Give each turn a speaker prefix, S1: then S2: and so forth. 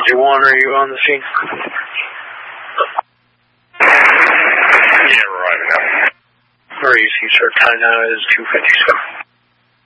S1: 51, are you on the scene?
S2: Yeah, we're arriving now.
S1: Where you see, sir, time now is 2:57.